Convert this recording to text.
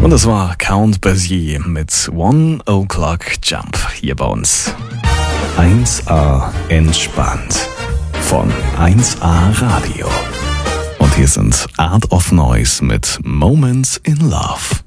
Und das war Count Basie mit One O'Clock Jump hier bei uns. 1A entspannt von 1A Radio. Und hier sind Art of Noise mit Moments in Love.